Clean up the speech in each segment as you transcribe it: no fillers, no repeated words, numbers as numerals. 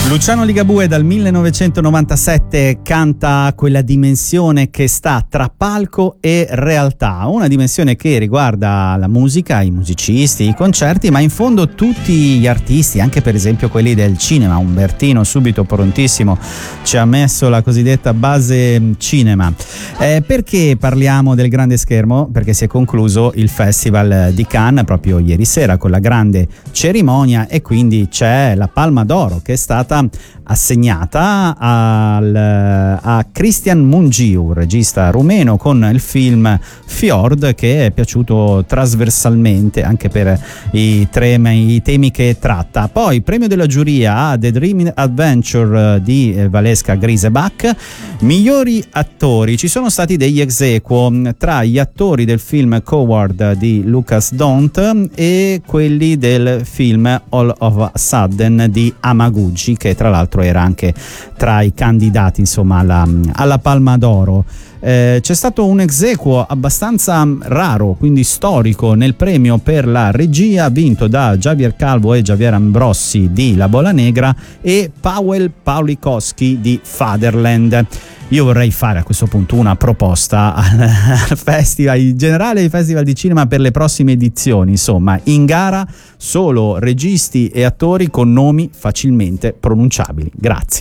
Luciano Ligabue dal 1997 canta quella dimensione che sta tra palco e realtà, una dimensione che riguarda la musica, i musicisti, i concerti, ma in fondo tutti gli artisti, anche per esempio quelli del cinema. Umbertino subito prontissimo ci ha messo la cosiddetta base cinema. Perché parliamo del grande schermo? Perché si è concluso il Festival di Cannes proprio ieri sera con la grande cerimonia e quindi c'è la Palma d'Oro che è stata assegnata a Cristian Mungiu, regista rumeno, con il film Fjord, che è piaciuto trasversalmente anche per i temi che tratta. Poi premio della giuria a The Dream Adventure di Valeska Grisebach. Migliori attori, ci sono stati degli ex aequo tra gli attori del film Coward di Lucas Dont e quelli del film All of a Sudden di Hamaguchi, che tra l'altro era anche tra i candidati insomma alla Palma d'Oro. C'è stato un ex aequo abbastanza raro, quindi storico, nel premio per la regia, vinto da Javier Calvo e Javier Ambrossi di La Bola Negra e Paweł Pawlikowski di Fatherland. Io vorrei fare a questo punto una proposta al festival, in generale ai festival di cinema per le prossime edizioni, insomma, in gara solo registi e attori con nomi facilmente pronunciabili. Grazie.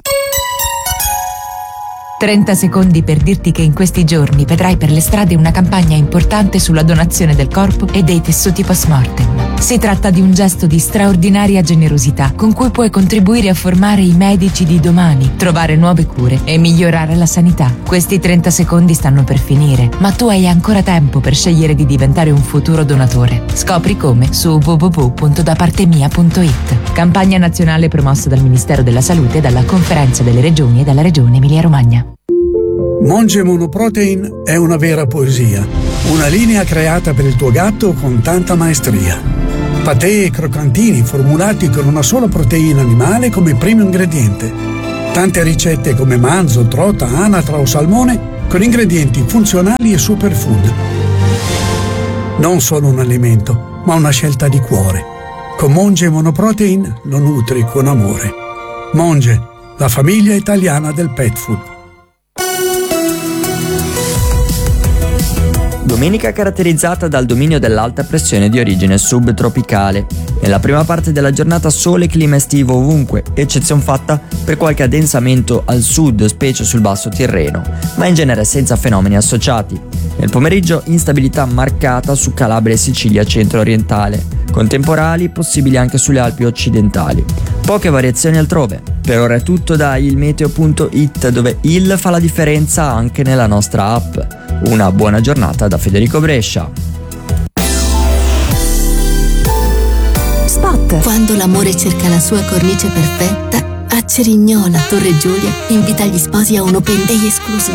30 secondi per dirti che in questi giorni vedrai per le strade una campagna importante sulla donazione del corpo e dei tessuti post-mortem. Si tratta di un gesto di straordinaria generosità con cui puoi contribuire a formare i medici di domani, trovare nuove cure e migliorare la sanità. Questi 30 secondi stanno per finire, ma tu hai ancora tempo per scegliere di diventare un futuro donatore. Scopri come su www.dapartemia.it. Campagna nazionale promossa dal Ministero della Salute, dalla Conferenza delle Regioni e dalla Regione Emilia-Romagna. Monge Monoprotein è una vera poesia, una linea creata per il tuo gatto con tanta maestria. Patè e croccantini formulati con una sola proteina animale come primo ingrediente. Tante ricette come manzo, trota, anatra o salmone con ingredienti funzionali e superfood. Non solo un alimento, ma una scelta di cuore. Con Monge Monoprotein lo nutri con amore. Monge, la famiglia italiana del pet food. Domenica caratterizzata dal dominio dell'alta pressione di origine subtropicale. Nella prima parte della giornata sole e clima estivo ovunque, eccezion fatta per qualche addensamento al sud, specie sul basso Tirreno, ma in genere senza fenomeni associati. Nel pomeriggio instabilità marcata su Calabria e Sicilia centro-orientale, con temporali possibili anche sulle Alpi occidentali. Poche variazioni altrove. Per ora è tutto da ilmeteo.it, dove il fa la differenza anche nella nostra app. Una buona giornata da Federico Brescia. Spot. Quando l'amore cerca la sua cornice perfetta, a Cerignola, Torre Giulia invita gli sposi a un open day esclusivo.